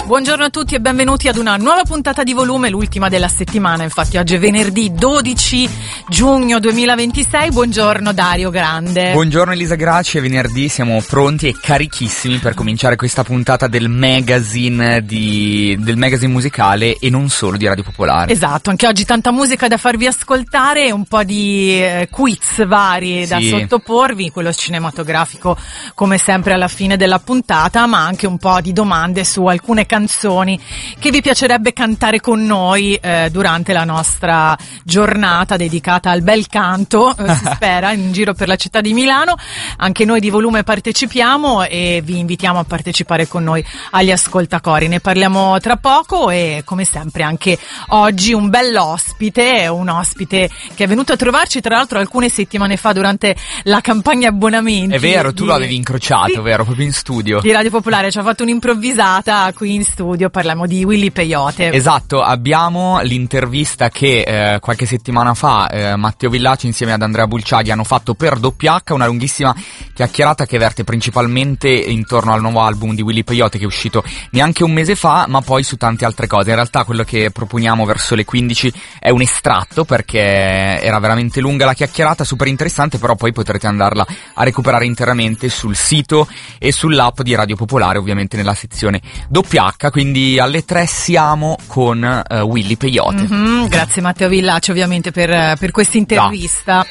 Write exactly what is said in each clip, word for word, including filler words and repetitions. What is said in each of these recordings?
Buongiorno a tutti e benvenuti ad una nuova puntata di Volume, l'ultima della settimana. Infatti oggi è venerdì dodici giugno duemilaventisei. Buongiorno Dario Grande. Buongiorno Elisa Graci, è venerdì, siamo pronti e carichissimi per cominciare questa puntata del magazine di, del magazine musicale e non solo di Radio Popolare. Esatto, anche oggi tanta musica da farvi ascoltare, un po' di eh, quiz vari da sì. sottoporvi, quello cinematografico come sempre alla fine della puntata, ma anche un po' di domande su alcune canzoni che vi piacerebbe cantare con noi eh, durante la nostra giornata dedicata al bel canto, eh, si spera, in giro per la città di Milano. Anche noi di Volume partecipiamo e vi invitiamo a partecipare con noi agli ascoltacori. Ne parliamo tra poco e come sempre anche oggi un bell'ospite, un ospite che è venuto a trovarci tra l'altro alcune settimane fa durante la campagna abbonamenti. È vero, tu di... lo avevi incrociato, sì, vero? Proprio in studio. Di Radio Popolare, ci ha fatto un'improvvisata qui in studio, parliamo di Willy Peyote. Esatto, abbiamo l'intervista che eh, qualche settimana fa eh, Matteo Villaci insieme ad Andrea Bulciaghi hanno fatto per doppia acca, una lunghissima chiacchierata che verte principalmente intorno al nuovo album di Willy Peyote che è uscito neanche un mese fa, ma poi su tante altre cose. In realtà quello che proponiamo verso le quindici è un estratto perché era veramente lunga la chiacchierata, super interessante, però poi potrete andarla a recuperare interamente sul sito e sull'app di Radio Popolare, ovviamente nella sezione doppia acca, quindi alle tre siamo con uh, Willy Peyote. Mm-hmm, grazie Matteo Villaci ovviamente per, per questa intervista.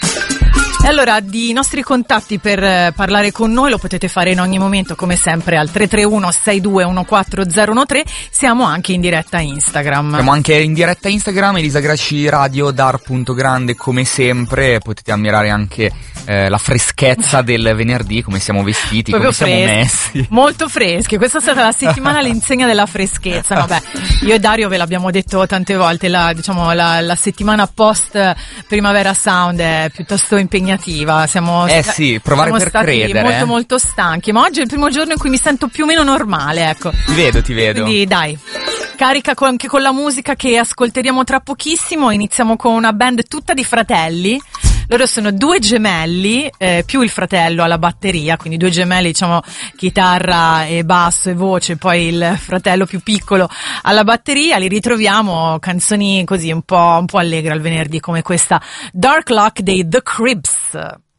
E allora, di nostri contatti per eh, parlare con noi lo potete fare in ogni momento come sempre al tre tre uno sei due uno quattro zero uno tre. Siamo anche in diretta Instagram. Siamo anche in diretta Instagram, Elisa Graci Radio, dar.grande come sempre. Potete ammirare anche eh, la freschezza del venerdì, come siamo vestiti, proprio come siamo freschi, messi. molto freschi. Questa è stata la settimana all'insegna della freschezza. Vabbè, io e Dario ve l'abbiamo detto tante volte, la, diciamo, la, la settimana post Primavera Sound è piuttosto impegnativa. Siamo eh sì, provare siamo per stati credere molto eh. molto stanchi, ma oggi è il primo giorno in cui mi sento più o meno normale, ecco. Ti vedo, ti vedo. Quindi dai, carica con, anche con la musica che ascolteremo tra pochissimo. Iniziamo con una band tutta di fratelli. Loro sono due gemelli, eh, più il fratello alla batteria, quindi due gemelli, diciamo, chitarra e basso e voce, poi il fratello più piccolo alla batteria. Li ritroviamo canzoni così un po', un po' allegre al venerdì, come questa Dark Luck dei The Cribs.